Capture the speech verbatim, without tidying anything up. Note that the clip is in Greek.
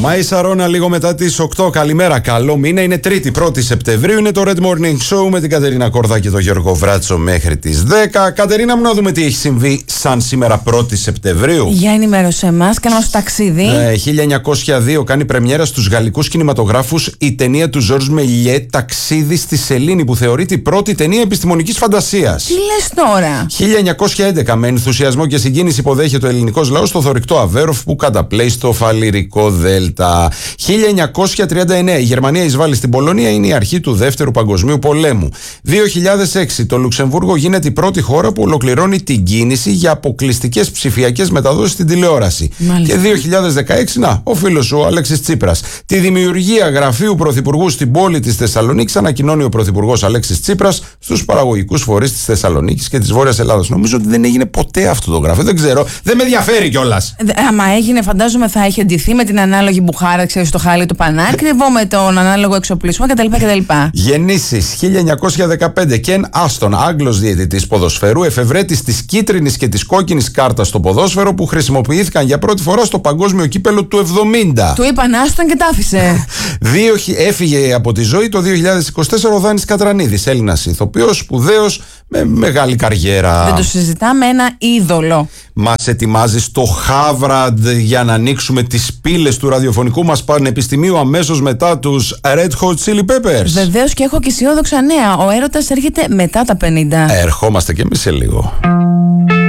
Μάη Σαρόνα λίγο μετά τις οκτώ. Καλημέρα, καλό μήνα. Είναι Τρίτη, πρώτη Σεπτεμβρίου. Είναι το Red Morning Show με την Κατερίνα Κορδά και τον Γιώργο Βράτσο μέχρι τις δέκα. Κατερίνα μου, να δούμε τι έχει συμβεί σαν σήμερα πρώτη Σεπτεμβρίου. Για ενημέρωσε εμάς, κάναμε στο ταξίδι. Ε, χίλια εννιακόσια δύο κάνει πρεμιέρα στους γαλλικούς κινηματογράφους η ταινία του Ζορζ Μελιέ, Ταξίδι στη Σελήνη, που θεωρείται η πρώτη ταινία επιστημονικής φαντασίας. Τι λες τώρα. χίλια εννιακόσια έντεκα με ενθουσιασμό και συγκίνηση υποδέχεται ο ελληνικός λαός το θωρηκτό Αβέροφ που καταπλέει στο Φαλιρικό Δέλτα. χίλια εννιακόσια τριάντα εννέα η Γερμανία εισβάλλει στην Πολωνία, είναι η αρχή του Δεύτερου Παγκοσμίου Πολέμου. δύο χιλιάδες έξι το Λουξεμβούργο γίνεται η πρώτη χώρα που ολοκληρώνει την κίνηση για αποκλειστικές ψηφιακές μεταδόσεις στην τηλεόραση. Μάλιστα. Και δύο χιλιάδες δεκαέξι, να, ο φίλος σου ο Αλέξης Τσίπρας. Τη δημιουργία γραφείου Πρωθυπουργού στην πόλη της Θεσσαλονίκης ανακοινώνει ο Πρωθυπουργός Αλέξης Τσίπρας στους παραγωγικούς φορείς της Θεσσαλονίκης και της Βόρειας Ελλάδας. Νομίζω ότι δεν έγινε ποτέ αυτό το γραφείο, δεν ξέρω, δεν με ενδιαφέρει κιόλας. Άμα έγινε, φαντάζομαι θα έχει εντυθεί με την ανάλογη μπουχάρα, ξέρεις, στο χάλι του πανάκριβο, με τον ανάλογο εξοπλισμό κτλ. κτλ. Γεννήσεις χίλια εννιακόσια δεκαπέντε. Κεν Άστον, Άγγλος διαιτητής ποδοσφαιρού, εφευρέτης της κίτρινης και της κόκκινης κάρτας στο ποδόσφαιρο που χρησιμοποιήθηκαν για πρώτη φορά στο Παγκόσμιο Κύπελλο του εβδομήντα. Του είπαν Άστον και τα άφησε. Δύο, έφυγε από τη ζωή το δύο χιλιάδες είκοσι τέσσερα ο Δάνης Κατρανίδης, Έλληνας ηθοποιός, σπουδαίος, με μεγάλη καριέρα. Δεν το συζητάμε, ένα είδωλο. Μας ετοιμάζει στο Χάβραντ για να ανοίξουμε τις πύλες του ραδιοφωνικού μας πανεπιστημίου αμέσως μετά τους Red Hot Chili Peppers. Βεβαίως, και έχω και αισιόδοξα νέα. Ο έρωτας έρχεται μετά τα πενήντα. Ερχόμαστε και εμείς σε λίγο.